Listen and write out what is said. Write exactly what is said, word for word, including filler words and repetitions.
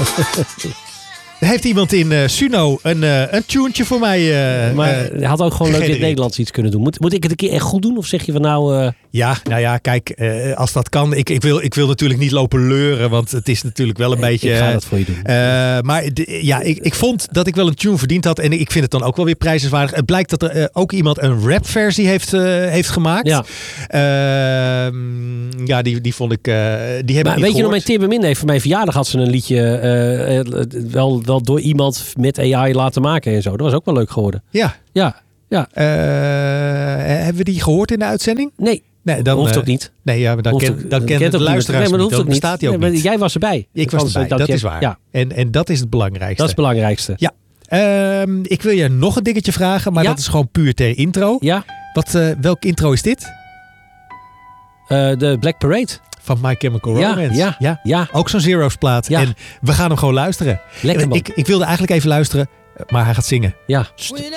Heeft iemand in uh, Suno een, uh, een tuentje voor mij? Uh, maar hij uh, had ook gewoon leuk in het Nederlands iets kunnen doen. Moet, moet ik het een keer echt goed doen? Of zeg je van nou... Uh... Ja, nou ja, kijk, uh, als dat kan. Ik, ik, wil, ik wil natuurlijk niet lopen leuren. Want het is natuurlijk wel een ik, beetje... Ik ga dat voor je doen. Uh, maar de, ja, ik, ik vond dat ik wel een tune verdiend had. En ik vind het dan ook wel weer prijzenswaardig. Het blijkt dat er uh, ook iemand een rapversie heeft, uh, heeft gemaakt. Ja, uh, ja die, die vond ik... Uh, die heb maar ik niet weet je nog, gehoord. mijn Timmermin heeft voor mijn verjaardag had ze een liedje... Uh, uh, wel, wel door iemand met A I laten maken en zo. Dat was ook wel leuk geworden. Ja. Ja. ja. Uh, hebben we die gehoord in de uitzending? Nee. Nee, dan hoeft uh, ook niet. Nee, ja, maar dan hoeft ken, ook, dan ken het de luisteraars nee, maar dat niet. Dan bestaat hij ook nee, niet. Jij was erbij. Ik was erbij, dat, dat je, is waar. Ja. En, en dat is het belangrijkste. Dat is het belangrijkste. Ja. Uh, ik wil je nog een dingetje vragen, maar ja? dat is gewoon puur ter intro. Ja. Wat, uh, welk intro is dit? Uh, de Black Parade. Van My Chemical ja, Romance. Ja, ja, ja. Ook zo'n Zero's plaat. Ja. En we gaan hem gewoon luisteren. Lekker man. Ik, ik wilde eigenlijk even luisteren, maar hij gaat zingen. Ja.